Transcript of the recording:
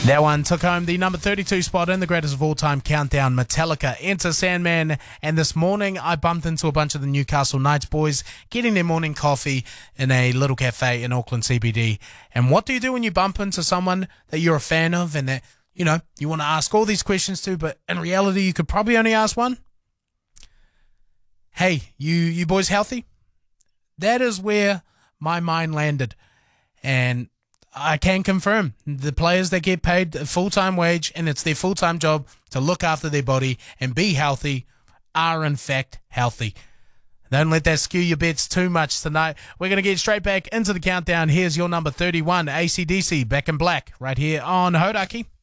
That one took home the number 32 spot in the greatest of all time countdown. Metallica, Enter Sandman. And this morning I bumped into a bunch of the Newcastle Knights boys getting their morning coffee in a little cafe in Auckland CBD. And what do you do when you bump into someone that you're a fan of and that, you know, you want to ask all these questions to, but in reality you could probably only ask one? Hey, you boys healthy? That is where my mind landed. And I can confirm the players that get paid a full-time wage and it's their full-time job to look after their body and be healthy are in fact healthy. Don't let that skew your bets too much tonight. We're going to get straight back into the countdown. Here's your number 31, AC/DC, Back in Black, right here on Hodaki.